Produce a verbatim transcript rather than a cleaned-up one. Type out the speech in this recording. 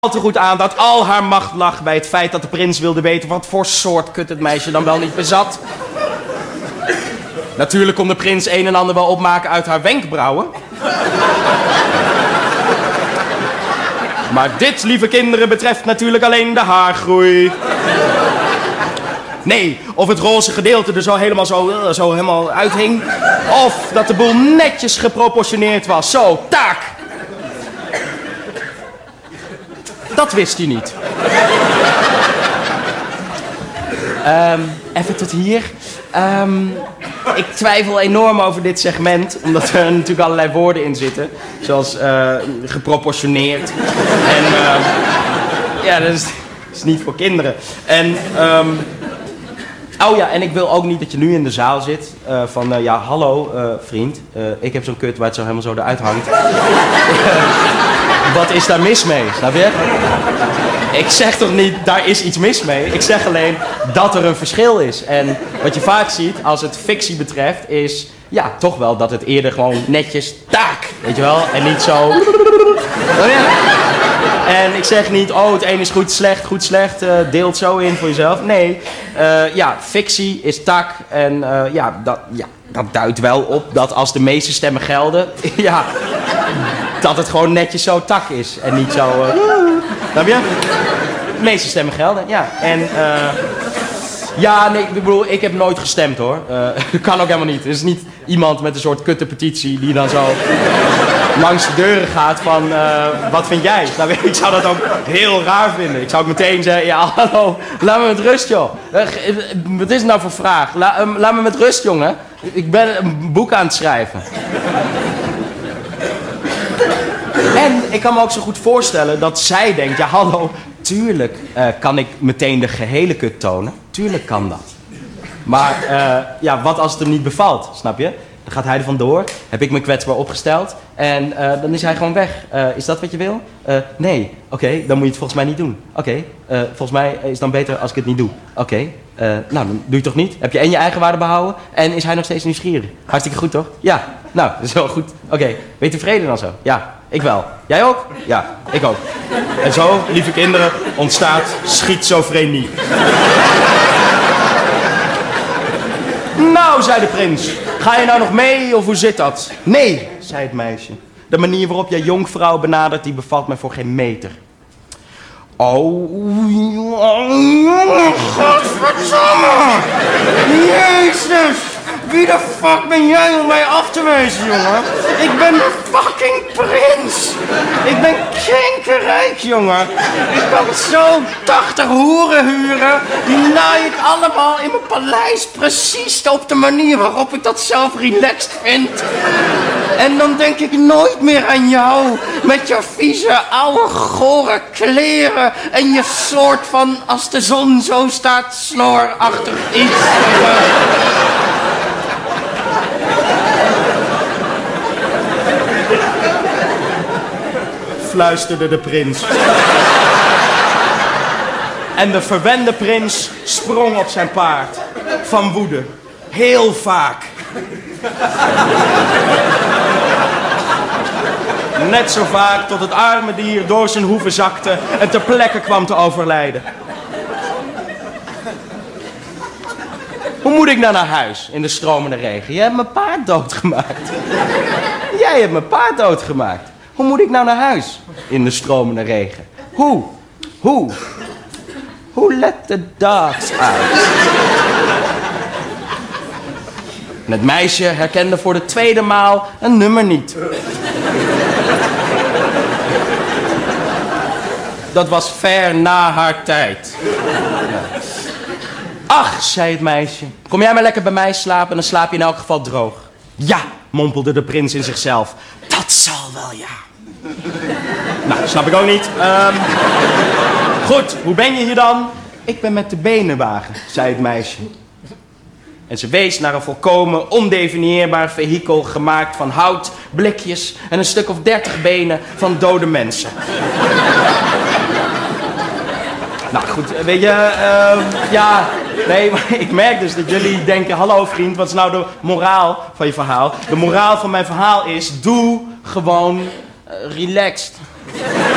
al te goed aan dat al haar macht lag bij het feit dat de prins wilde weten wat voor soort kut het meisje dan wel niet bezat. Natuurlijk kon de prins een en ander wel opmaken uit haar wenkbrauwen. Maar dit, lieve kinderen, betreft natuurlijk alleen de haargroei. Nee, of het roze gedeelte er zo helemaal zo, zo helemaal uithing. Of dat de boel netjes geproportioneerd was. Zo, taak! Dat wist hij niet. Um, even tot hier. Um, ik twijfel enorm over dit segment, omdat er natuurlijk allerlei woorden in zitten. Zoals uh, geproportioneerd. En uh, ja, dat is, dat is niet voor kinderen. En, um, oh ja, en ik wil ook niet dat je nu in de zaal zit. Uh, van, uh, ja, hallo uh, vriend. Uh, ik heb zo'n kut waar het zo helemaal zo eruit hangt. Wat is daar mis mee, snap je? Ik zeg toch niet, daar is iets mis mee. Ik zeg alleen dat er een verschil is. En wat je vaak ziet, als het fictie betreft, is... ja, toch wel dat het eerder gewoon netjes taak, weet je wel? En niet zo... En ik zeg niet, oh, het een is goed, slecht, goed, slecht. Uh, deel het zo in voor jezelf. Nee, uh, ja, fictie is tak. En uh, ja, dat, ja, dat duidt wel op dat als de meeste stemmen gelden... ja, dat het gewoon netjes zo tak is. En niet zo... Uh, snap je? De meeste stemmen gelden, ja. En... Uh, ja, nee, ik bedoel, ik heb nooit gestemd, hoor. Uh, kan ook helemaal niet. Er is niet iemand met een soort kuttepetitie die dan zo langs de deuren gaat van, uh, wat vind jij? Nou, ik zou dat ook heel raar vinden. Ik zou ook meteen zeggen, ja, hallo, laat me met rust, joh. Uh, wat is het nou voor vraag? La, um, laat me met rust, jongen. Ik ben een boek aan het schrijven. En ik kan me ook zo goed voorstellen dat zij denkt, ja, hallo... Tuurlijk uh, kan ik meteen de gehele kut tonen. Tuurlijk kan dat. Maar uh, ja, wat als het hem niet bevalt, snap je? Dan gaat hij er vandoor, heb ik me kwetsbaar opgesteld en uh, dan is hij gewoon weg. Uh, is dat wat je wil? Uh, nee. Oké, okay, dan moet je het volgens mij niet doen. Oké, okay, uh, volgens mij is het dan beter als ik het niet doe. Oké, okay, uh, nou dan doe je het toch niet? Heb je en je eigen waarde behouden en is hij nog steeds nieuwsgierig? Hartstikke goed, toch? Ja, nou, dat is wel goed. Oké, okay, ben je tevreden dan zo? Ja, ik wel. Jij ook? Ja, ik ook. En zo, lieve kinderen, ontstaat schizofrenie. Nou, zei de prins, ga je nou nog mee of hoe zit dat? Nee, zei het meisje. De manier waarop jij jonkvrouw benadert, die bevalt mij voor geen meter. Oh, godverdomme! Jezus! Wie de fuck ben jij om mij af te wijzen, jongen? Ik ben de fucking prins! Ik ben kinkerrijk, jongen! Ik kan zo tachtig hoeren huren. Die naai ik allemaal in mijn paleis. Precies op de manier waarop ik dat zelf relaxed vind. En dan denk ik nooit meer aan jou. Met je vieze, oude, gore kleren. En je soort van, als de zon zo staat, snoorachtig iets. Fluisterde de prins. En de verwende prins sprong op zijn paard. Van woede. Heel vaak. Net zo vaak tot het arme dier door zijn hoeven zakte en ter plekke kwam te overlijden. Hoe moet ik nou naar huis in de stromende regen? Jij hebt mijn paard doodgemaakt. Jij hebt mijn paard doodgemaakt. Hoe moet ik nou naar huis in de stromende regen? Hoe? Hoe? Hoe let the dogs out? En het meisje herkende voor de tweede maal een nummer niet. Dat was ver na haar tijd. Ach, zei het meisje, kom jij maar lekker bij mij slapen en dan slaap je in elk geval droog. Ja, mompelde de prins in zichzelf. Dat zal wel, ja. Nou, snap ik ook niet. Um, goed, hoe ben je hier dan? Ik ben met de benenwagen, zei het meisje. En ze wees naar een volkomen ondefinieerbaar vehikel gemaakt van hout, blikjes en een stuk of dertig benen van dode mensen. Nou goed, weet je, uh, ja, nee, maar ik merk dus dat jullie denken, hallo vriend, wat is nou de moraal van je verhaal? De moraal van mijn verhaal is, doe gewoon uh, relaxed.